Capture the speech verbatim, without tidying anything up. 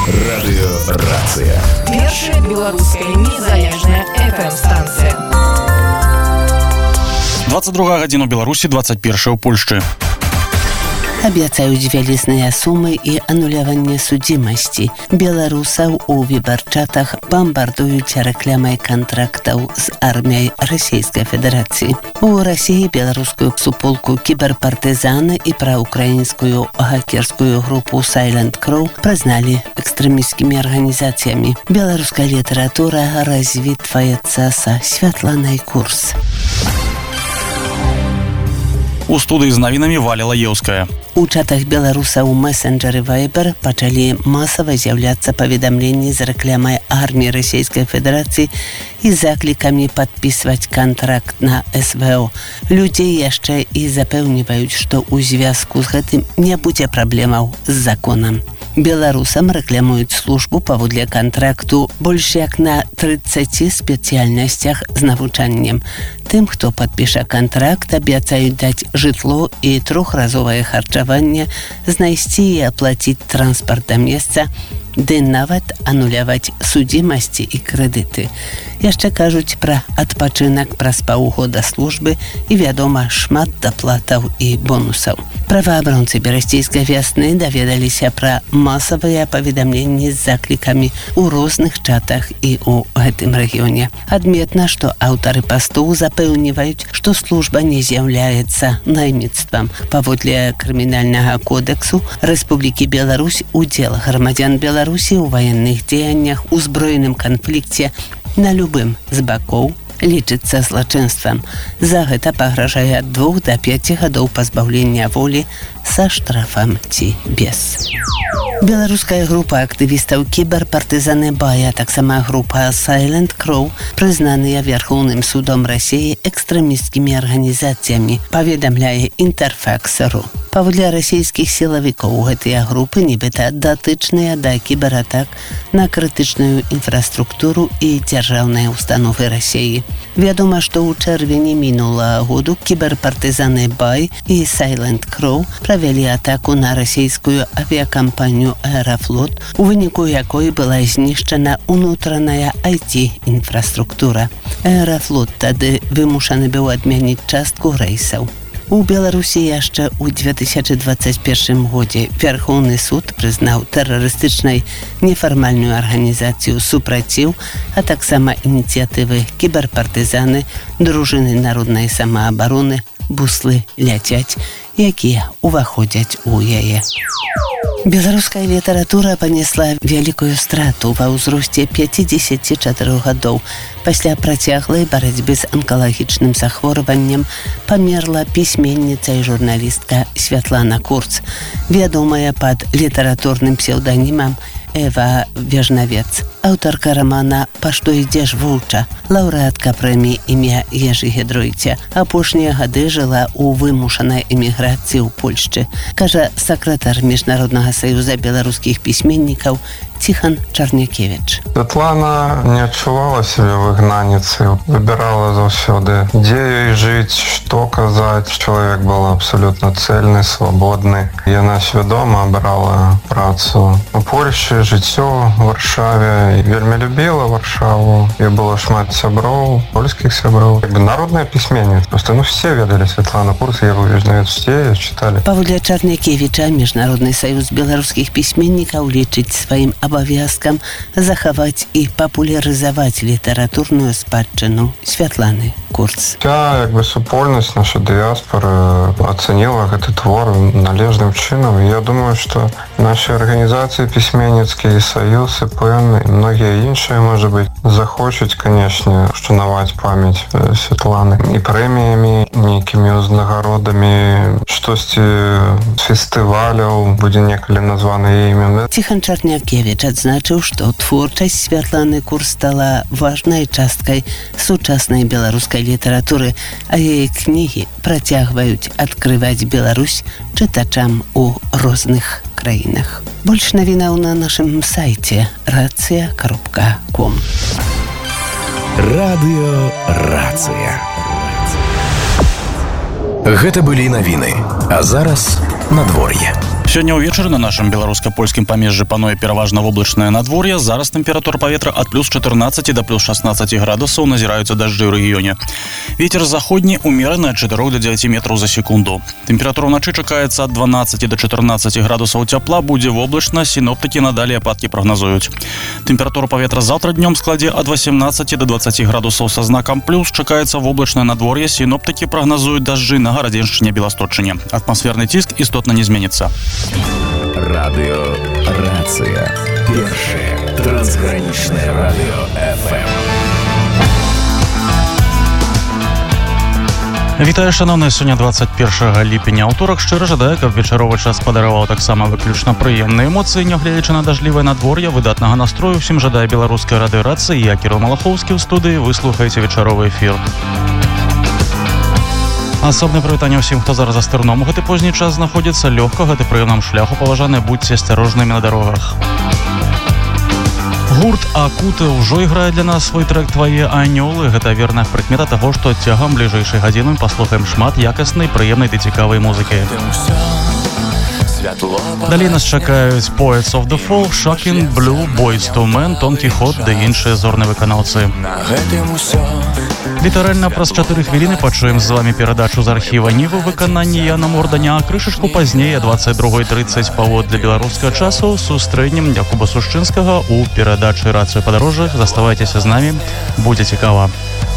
Радыёрацыя. Першая беларуская незалежная эф эм-станцыя. двадцать другая гадзіна ў Беларусі, двадцать першая ў Польшчы. Абяцаюць вялізныя сумы і ануляванне судзімасці. Беларусаў у выбарчатах бамбардуюць рэкламай кантрактаў з арміяй Расійскай Федэрацыі. У Расіі беларускую суполку кіберпартызаны і праўкраінскую хакерскую групу Silent Crow прызналі экстрэмісцкімі арганізацыямі. Беларуская літаратура развітваецца са Святланай Курс. У студыі з навінамі Валя Лаеўская. У чатах беларусаў месенджеры Viber пачалі масава з'яўляцца паведамленні з рэкламай арміі Расійскай Федэрацыі і заклікамі падпісваць кантракт на эс вэ о. Людзей яшчэ і запэўніваюць, што ў звязку з гэтым не будзе праблемаў з законам. Беларусам рэкламуюць службу паводле кантракту больш як на трыццаці спецыяльнасцях з навучаннем. Тым, хто падпіша кантракт, абяцаюць даць жытло і трохразовае харчаванне, знайсці і аплаціць транспарт да месца, ды нават ануляваць судзімасці і крэдыты. Яшчэ кажуць пра адпачынак праз паўгода службы і, вядома, шмат даплатаў і бонусаў. Праваабаронцы берасцейскай вясны даведаліся пра масавыя паведамленні з заклікамі ў розных чатах і ў гэтым рэгіёне. Адметна, што аўтары пастоў запэўніваюць, што служба не з'яўляецца найміцтвам. Паводле крымінальнага кодексу Рэспублікі Беларусь удзел грамадзян Беларусі ў ваенных дзеяннях у збройным канфлікце на любым з бакоў лічыцца злачынствам. За гэта пагражае ад двух да пяці гадоў пазбаўлення волі са штрафам ці без. Беларуская група актывістаў кіберпартызаны Бая, таксама група Silent Crow, прызнаныя Верхоўным судом Расіі экстрэмісцкімі арганізацыямі, паведамляе Інтэрфакс.ру. Паводле расійскіх сілавікоў гэтыя групы нібыта датычныя да кібератак на крытычную інфраструктуру і дзяржаўныя установы Расіі. Вядома, што ў чэрвені мінулага году кіберпартызаны Бай і Silent Crow правялі атаку на расійскую авіякампанію Аэрафлот, у выніку якой была знішчана ўнутраная ай ти-інфраструктура. Аэрафлот тады вымушаны быў адмяніць частку рэйсаў. У Беларусі яшчэ ў две тысячы дваццаць першым годзе Верхоўны суд прызнаў тэрарыстычнай нефармальную арганізацыю супраціў, а таксама ініцыятывы кіберпартызаны, дружыны народнай самаабароны, буслы ляцяць, якія ўваходзяць у яе. Беларуская літаратура панесла вялікую страту ва ўзросце пяцідзесяці чатырох гадоў. Пасля працяглай барацьбы з анкалагічным захворваннем памерла пісьменніца і журналістка Святлана Курс, вядомая пад літаратурным псеўданімам Эва Вежнавец, аўтарка рамана «Па што ідзеш, воўча», лаўрэатка прэміі імя Ежы Гедройця. Апошнія гады жыла ў вымушанай эміграцыі ў Польшчы, кажа сакратар Міжнароднага саюза беларускіх пісьменнікаў Ціхан Чарнякевіч. Святлана не адчувала сябе выгнаніцай, выбірала заўсёды, дзе ёй жыць, што казаць. Чалавек быў абсалютна цэльны, свабодны. Яна свядома абрала працу у Польшчы, жыццё ў Варшаве. Вельмі любіла Варшаву. І было шмат сяброў, польскіх сяброў. Як бы народная пісьменніца. Просто ну все ведалі Святлану Курс, Еву Вежнавец, все чыталі. Паводле Чарнякевіча Міжнародны саюз беларускіх пісьменнікаў лічыць сваім абавязкам захаваць і папулярызаваць літаратурную спадчыну Святланы Курс. Вся як бы супольнасць, наша дыяспора ацаніла гэты твор належным чынам. Я думаю, што нашы арганізацыі пісьменніцкія, саюз, і пэўны, і многія іншыя, можа быць, захочуць, канешне, ушанаваць памяць Святланы і прэміямі, нейкімі ўзнагародамі, штосьці з фестываляў будзе некалі названы імя. Ціхан Чарнякевіч адзначыў, што творчасць Святланы Курс стала важнай часткай сучаснай беларускай літаратуры, а яе кнігі працягваюць адкрываць Беларусь чытачам у розных краінах. Больш навінаў на нашым сайце рацыя кропка ком. Радыёрацыя. Гэта былі навіны, а зараз надвор'е. Сёння ўвечары на нашым беларуска-польскім памежжы пануе пераважна воблачнае надвор'е. Зараз тэмпература паветра ад плюс чатырнаццаці да плюс шаснаццаці градусаў, назіраюцца дажджы ў рэгіёне. Вецер заходні умераны ад чатырох да дзевяці метраў за секунду. Тэмпература ўначы чакаецца ад дванаццаці да чатырнаццаці градусаў цяпла, будзе воблачна, сіноптыкі надалей ападкі прагназуюць. Тэмпература паветра заўтра днём складзе ад васемнаццаці да дваццаці градусаў са знакам плюс, чакаецца воблачнае надвор'е, сіноптыкі прагназуюць дажджы на Гарадзеншчыне, Беласточчыне. Атмасферны ціск істотна не зменіцца. Радио «Рация». Первое трансграничное радио эф эм. Вітаю, шановныя, сёння двадцать першага ліпеня, аўторак. Шчыра жадаю, каб вечаровы час падараваў таксама выключна прыемныя эмоцыі, нягледзячы на дажджлівае надвор'е, выдатнага настрою. Усім жадаю беларускай радыёрацыі. Я Кірыл Малахоўскі ў студыі. Вы слухаеце вечаровы эфір. Асобнае прывітанне ўсім, хто зараз за стырном у гэты позні час знаходзіцца. Лёгка гэты прыёмным шляху, паважаныя, будьце асцярожнымі на дарогах. Гурт Акута ўжо іграе для нас свой трэк «Твае анёлы». Гэта верная прыкмета таго, што цягам бліжэйшай гадзіны паслухаем шмат якаснай, прыемнай ды цікавай музыкі. Далей нас чакаюць Poets of the Fall, Shocking Blue, Boyz two Men, Don Quixote ды іншыя зорныя выканаўцы. Літаральна праз чатыры хвіліны пачуем з вамі перадачу з архіва Нівы выкананні Яна Морданя, а крышачку пазней о двадцать другой тридцать паводле беларускага часу сустрэнем Якуба Сушчынскага ў перадачы «Рацыя падарожжах». Заставайцеся з намі, будзе цікава.